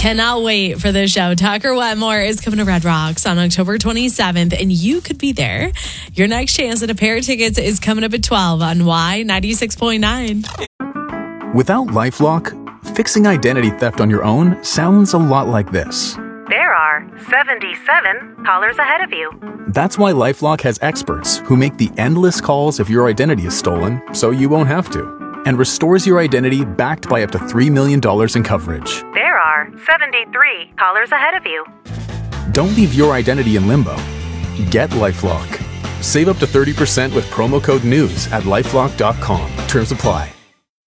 Cannot wait for this show. Tucker Wetmore is coming to Red Rocks on October 27th, and you could be there. Your next chance at a pair of tickets is coming up at 12 on Y96.9. Without LifeLock, fixing identity theft on your own sounds a lot like this. There are 77 callers ahead of you. That's why LifeLock has experts who make the endless calls if your identity is stolen, so you won't have to, and restores your identity backed by up to $3 million in coverage. There are 73 callers ahead of you. Don't leave your identity in limbo. Get LifeLock. Save up to 30% with promo code NEWS at LifeLock.com. Terms apply.